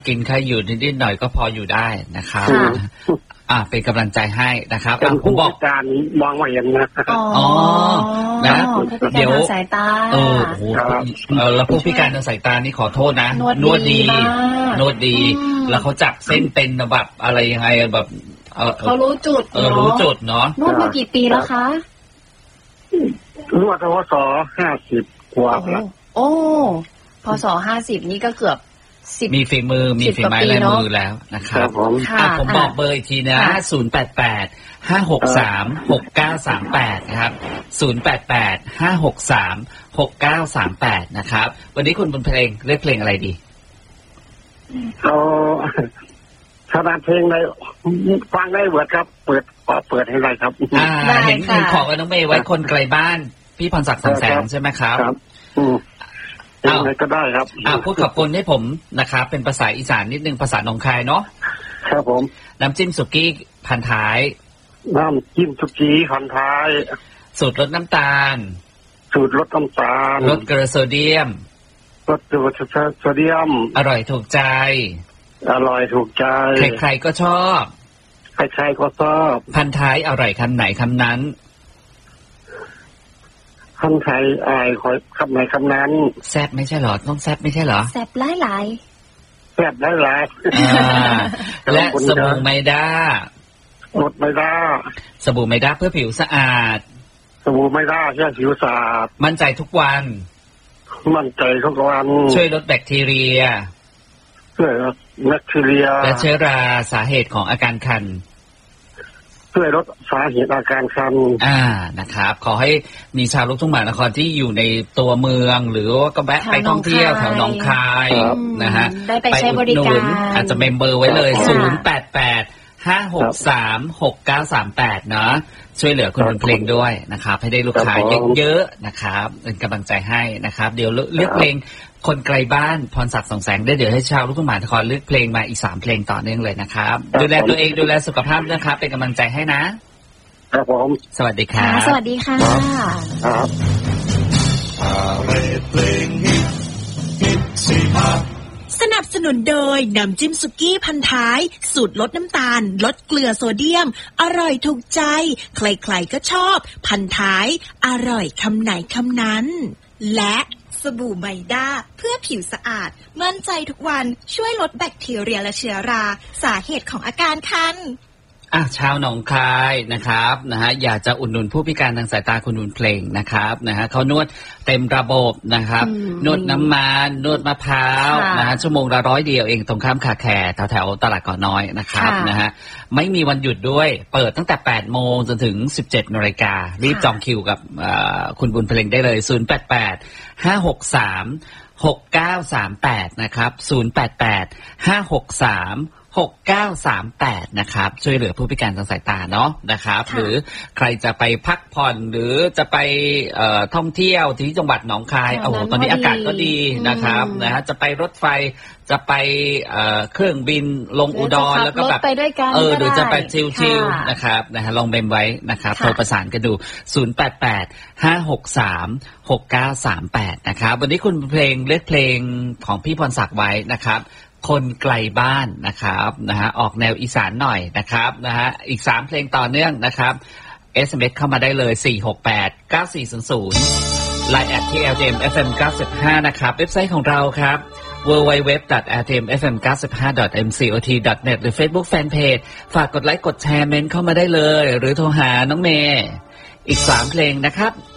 กินใครอยู่นิดๆหน่อยก็พออยู่ได้นะครับเป็นกำลังใจให้นะครับผมบอกการมองว่าอย่างนั้นอ๋อนะเดี๋ยวสายตาแล้วผู้พิการทางสายตานี่ขอโทษนะนวดดีแล้วเขาจับเส้นเป็นแบบอะไรยังไงแบบเขารู้จุดรู้จุดเนาะนวดมากี่ปีแล้วคะนวดพศ50 กว่าแล้วโอ้พศ50นี่ก็เกือบมีฝีมือมีฝีไม้ลายมือแล้วนะครับผมบอกเบอร์อีกทีนะ088-563-6938นะครับ088-563-6938นะครับวันนี้คุณบุญเพลงเลือกเพลงอะไรดีขนาดเพลงในฟังได้เวิร์ดครับเปิดให้ได้ครับเห็นขอกับน้องเมย์ไว้คนไกลบ้านพี่พรศักดิ์ แสงใช่ไหมครับอะไรก็ได้ครับพูดขอบคุณให้ผมนะครับเป็นภาษาอีสานนิดนึงภาษาหนองคายเนาะครับผมน้ำจิ้มสุกี้พันท้ายน้ำจิ้มสุกี้พันท้ายสูตรลดน้ำตาลลดเกลือโซเดียมอร่อยถูกใจใครๆก็ชอบพันท้ายอร่อยคำไหนคำนั้นคำไทยคำไหนคำนั้นแซ่บไม่ใช่หรอต้องแซ่บไม่ใช่หรอแซ่บหลายแซ่บหลายและสบู่ไมด้าสบู่ไมด้าเพื่อผิวสะอาดสบู่ไมด้าเพื่อผิวสะอาดมั่นใจทุกวันช่วยลดแบคทีเรียและเชื้อราสาเหตุของอาการคันช่วยลดสาเหตุอาการคันนะครับขอให้มีชาวลูกทุ่งมหานครที่อยู่ในตัวเมืองหรือว่าก็แวะไปท่องเที่ยวแถวหนองคายนะฮะไปใช้บริการอาจจะเมมเบอร์ไว้เลย088-563-6938นะช่วยเหลือคุณบุญเพลงด้วยนะครับให้ได้ลูกค้าเยอะๆนะครับเป็นกำลังใจให้นะครับเดี๋ยวเลือกเพลงคนไกลบ้านพรศักดิ์ส่องแสงได้เดี๋ยวให้ชาวลูกทุ่งมหานครเลือกเพลงมาอีก3เพลงต่อเนื่องเลยนะครับดูแลตัวเองดูแลสุขภาพนะครับเป็นกำลังใจให้นะครับผมสวัสดีครับสวัสดีค่ะสนับสนุนโดยน้ำจิ้มสุกี้พันท้ายสูตรลดน้ำตาลลดเกลือโซเดียมอร่อยถูกใจใครๆก็ชอบพันท้ายอร่อยคำไหนคำนั้นและสบู่ไมด้าเพื่อผิวสะอาดมั่นใจทุกวันช่วยลดแบคทีเรียและเชื้อราสาเหตุของอาการคันชาวหนองคายนะครับอยากจะอุดหนุนผู้พิการทางสายตาคุณบุญเพลงนะครับเขานวดเต็มระบบนะครับนวดน้ำมันนวดมะพร้าวชั่วโมงละ100เดียวเองตรงข้ามคาแคร์แถวตลาดเกาะน้อยนะครับไม่มีวันหยุดด้วยเปิดตั้งแต่ 8 โมงจนถึง 17 นาฬิการีบจองคิวกับคุณบุญเพลงได้เลย088-563-6938นะครับ088-563-6938นะครับช่วยเหลือผู้พิการทางสายตาเนาะนะครับหรือใครจะไปพักผ่อนหรือจะไปท่องเที่ยวที่จังหวัดหนองคายตอนนี้อากาศก็ดีนะครับจะไปรถไฟจะไปเครื่องบินลงอุดรแล้วก็แบบหรือจะไปชิลๆนะครับลองเมมไว้นะครับโทรประสานกันดู088-563-6938นะครับวันนี้คุณเพลงเลือกเพลงของพี่พรศักดิ์ไว้นะครับคนไกลบ้านนะครับออกแนวอีสานหน่อยนะครับอีก3เพลงต่อเนื่องนะครับ SMS เข้ามาได้เลย468-9400 Line @TLJMFM95 นะครับเว็บไซต์ของเราครับ www.rtmfm95.mcot.net หรือ Facebook Fanpage ฝากกดไลค์กดแชร์เมนต์เข้ามาได้เลยหรือโทรหาน้องเมย์อีก3เพลงนะครับ